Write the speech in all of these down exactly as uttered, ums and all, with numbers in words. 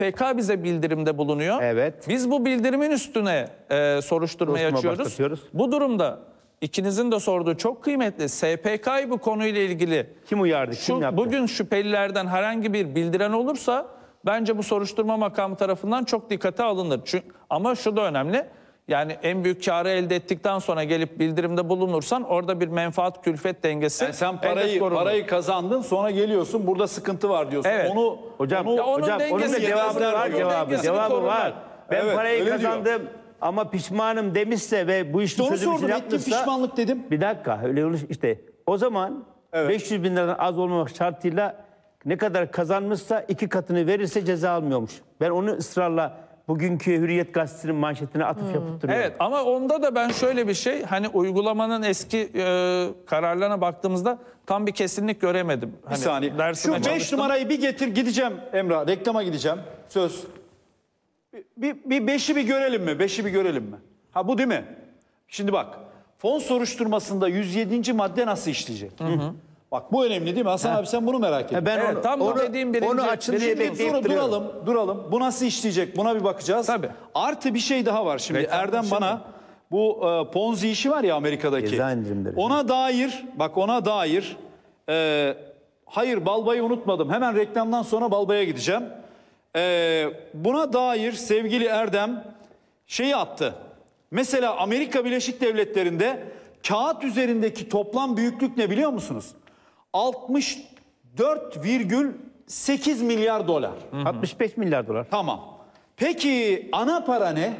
P K bize bildirimde bulunuyor. Evet. Biz bu bildirimin üstüne e, soruşturmayı Soruşturma açıyoruz. başlatıyoruz. Bu durumda ikinizin de sorduğu çok kıymetli. S P K'yı bu konuyla ilgili Kim uyardı? şu, Kim yaptı? bugün şüphelilerden herhangi bir bildiren olursa bence bu soruşturma makamı tarafından çok dikkate alınır. Çünkü, ama şu da önemli. Yani en büyük karı elde ettikten sonra gelip bildirimde bulunursan orada bir menfaat külfet dengesi. Yani sen elbet parayı korunur. parayı kazandın, sonra geliyorsun burada sıkıntı var diyorsun. Evet. Onu Hocam, onu, Ya onun hocam onun da dengesi cevabı yemezler, var, onun cevabı. dengesini Cevabı korurlar. var. Ben Evet, parayı öyle diyor. kazandım ama pişmanım demişse ve bu işin onu çözümünü sordum, etkin yapmışsa... pişmanlık dedim. Bir dakika, öyle olur işte. O zaman Evet. beş yüz bin liradan az olmamak şartıyla ne kadar kazanmışsa iki katını verirse ceza almıyormuş. Ben onu ısrarla bugünkü Hürriyet Gazetesi'nin manşetine atıf yapıp duruyorum. Evet, ama onda da ben şöyle bir şey, hani uygulamanın eski e, kararlarına baktığımızda tam bir kesinlik göremedim. Bir Hani saniye. dersime Şu beş çalıştım. numarayı bir getir, gideceğim Emrah. Reklama gideceğim. Söz. Bir, bir, bir beşi bir görelim mi? Beşi bir görelim mi? Ha bu değil mi? Şimdi bak. Fon soruşturmasında yüz yedinci madde nasıl işleyecek? Hı hı. Bak bu önemli değil mi? Hasan abi sen bunu merak ediyorsun. Ben Evet, onu, tam bu onu, dediğim birinci- onu açın diye birinci bekleyip Sonra duruyorum. duralım, duralım. Bu nasıl işleyecek? Buna bir bakacağız. Tabii. Artı bir şey daha var şimdi. Reklam Erdem şimdi. bana bu e, Ponzi işi var ya Amerika'daki. Ceza indirimleri. Ona dair, bak ona dair e, hayır Balbay'ı unutmadım. Hemen reklamdan sonra Balbay'a gideceğim. E, buna dair sevgili Erdem şeyi attı. Mesela Amerika Birleşik Devletleri'nde kağıt üzerindeki toplam büyüklük ne biliyor musunuz? altmış dört virgül sekiz milyar dolar. altmış beş milyar dolar. Tamam. Peki ana para ne?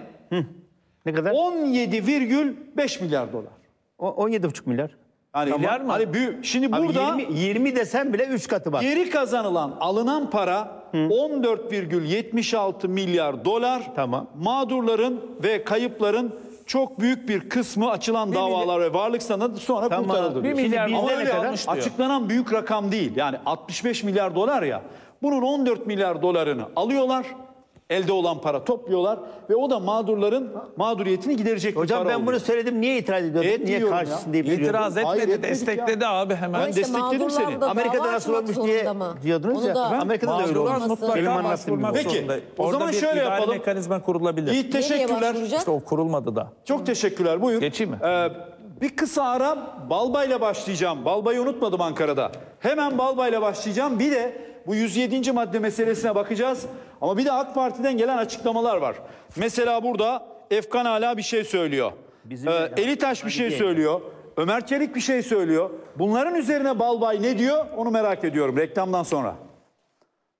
Ne kadar? on yedi virgül beş milyar dolar. O- on yedi buçuk milyar. Hani, Milyar mı? hani büyük. Şimdi Abi burada yirmi, yirmi desem bile üç katı bak. geri kazanılan, alınan para on dört virgül yetmiş altı milyar dolar. Tamam. Mağdurların ve kayıpların çok büyük bir kısmı açılan davalar ve varlık sanadı sonra Tamam. kurtarıldı. Bir diyor. milyar Şimdi Ama bizde ne öyle kadar? almış diyor. açıklanan büyük rakam değil. Yani altmış beş milyar dolar ya. Bunun on dört milyar dolarını alıyorlar. Elde olan para topluyorlar ve o da mağdurların mağduriyetini giderecek bir Hocam para ben oluyor. bunu söyledim. Niye itiraz ediyordun? Evet Niye diyorum karşısın ya. deyip duruyordun? İtiraz Hayır, etmedi, etmedik destekledi abi hemen. Ben İşte destekledim mağdurlar seni. da Amerika'da dava nasıl açmak olmuş diye zorunda mı? diyordunuz Onu ya. da- Amerika'da da öyle Mağdurlar olmuş. mutlaka mutlaka Benim anlattığım başvurmak gibi. Peki, zorunda. o Orada zaman bir şöyle idari yapalım. mekanizma kurulabilir. İyi, teşekkürler. başvuracak? İşte o kurulmadı da. Çok teşekkürler. Buyur. Geçeyim mi? Ee, bir kısa ara Balbay'la başlayacağım. Balbay'ı unutmadım Ankara'da. Hemen Balbay'la başlayacağım. Bir de bu yüz yedinci madde meselesine bakacağız. Ama bir de AK Parti'den gelen açıklamalar var. Mesela burada Efkan hala bir şey söylüyor. Bizim Ee, de- Elitaş bir şey Hadi söylüyor. Ömer Çelik bir şey söylüyor. Bunların üzerine Balbay ne diyor? Onu merak ediyorum reklamdan sonra.